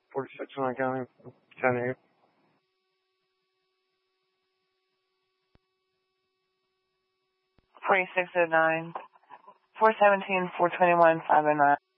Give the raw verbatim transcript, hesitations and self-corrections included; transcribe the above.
forty-six in my county, ten eight. forty-six oh nine, four seventeen, four twenty-one, five oh nine.